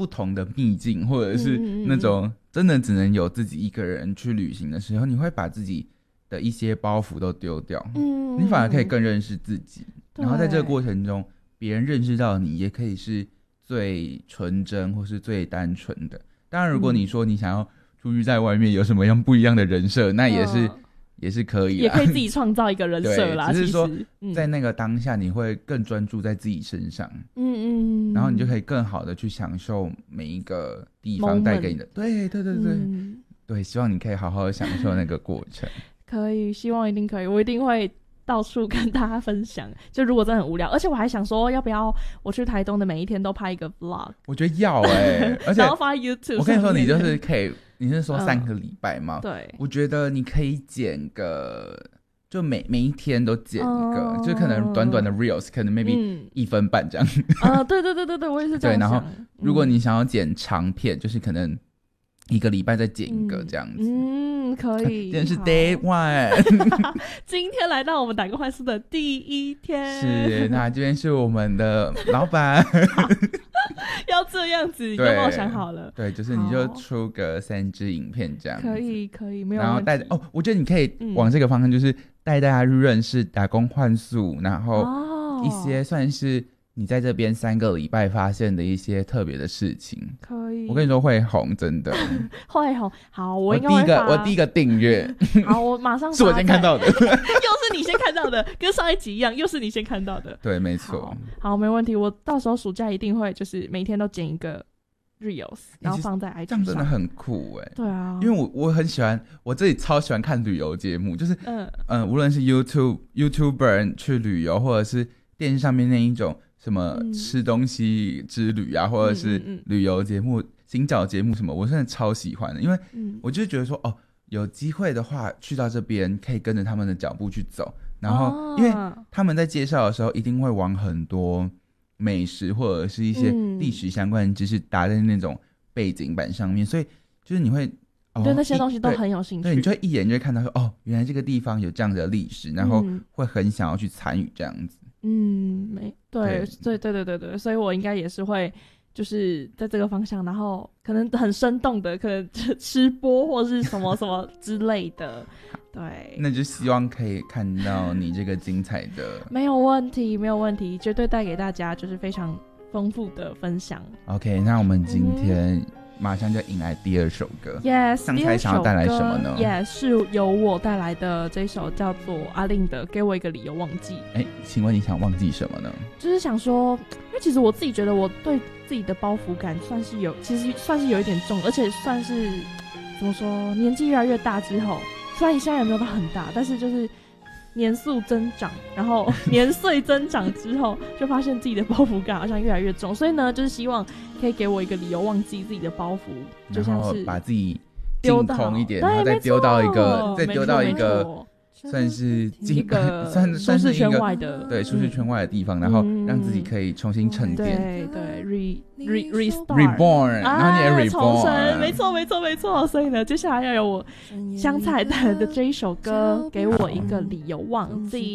不同的秘境，或者是那种真的只能有自己一个人去旅行的时候，你会把自己的一些包袱都丢掉，你反而可以更认识自己，然后在这个过程中别人认识到你也可以是最纯真或是最单纯的。当然如果你说你想要出去在外面有什么样不一样的人设，那也是可以啦， 也可以自己创造一个人设啦。 只是说在那个当下你会更专注在自己身上，然后你就可以更好的去享受每一个地方带给你的。对对对对、对，希望你可以好好的享受那个过程。 可以，希望一定可以，我一定会到处跟大家分享。就如果真的很无聊，而且我还想说要不要我去台东的每一天都拍一个 vlog， 我觉得要而且然后发 YouTube。 我跟你说你就是可以，你是说3个礼拜吗？ 对， 我觉得你可以剪个就每一天都剪一个，就可能短短的 reels 可能 maybe 1分半这样。 对对对对对，我也是这样想。 对，然后如果你想要剪长片，就是可能1个礼拜再剪一个这样子。 可以。 今天是 day one 今天来到我们打工换宿的第一天。 是，那这边是我们的老板要这样子，有没有想好了？ 对，就是你就出个3支影片这样子。 可以可以，没有问题。 然后带我觉得你可以往这个方向，就是带大家去认识打工换宿，然后一些算是你在这边3个礼拜发现的一些特别的事情。 可以， 我跟你说会红，真的会红。好，我应该会发。 我第一个订阅好，我马上发。 是我先看到的又是你先看到的，跟上一集一样，又是你先看到的。 对，没错。 好，没问题。我到时候暑假一定会就是每天都剪一个 reels， 然后放在 IG 上。 这样真的很酷对啊， 因为我很喜欢，我自己超喜欢看旅游节目，就是无论是 YouTuber 去旅游，或者是电视上面那一种什么吃东西之旅啊，或者是旅游节目、行脚节目什么，我真的超喜欢的。因为我就觉得说有机会的话去到这边可以跟着他们的脚步去走，然后因为他们在介绍的时候一定会往很多美食或者是一些历史相关的知识打在那种背景板上面，所以就是你会对那些东西都很有兴趣。 对，你就会一眼就会看到说原来这个地方有这样的历史，然后会很想要去参与这样子。 对，所以我应该也是会就是在这个方向，然后可能很生动的，可能吃播或是什么什么之类的。对， 那就希望可以看到你这个精彩的没有问题没有问题，绝对带给大家就是非常丰富的分享。 OK， 那我们今天马上就迎来第2首歌。 Yes， 刚才想要带来什么呢？ Yes， 是由我带来的这首叫做阿令的《给我一个理由忘记》。 请问你想忘记什么呢？ 就是想说，因为其实我自己觉得我对自己的包袱感其实算是有一点重，而且算是怎么说，年纪越来越大之后，虽然现在也没有到很大，但是就是年速增长，然后年岁增长之后，就发现自己的包袱感好像越来越重，所以呢，就是希望可以给我一个理由忘记自己的包袱，就像是把自己净空一点，然后再丢到一个算是一个舒适圈外的， 对，舒适圈外的地方，然后让自己可以重新沉淀， 对 restart reborn， 然后你也 reborn， 没错。所以呢，接下来要有我香菜带来的这一首歌，给我一个理由忘记。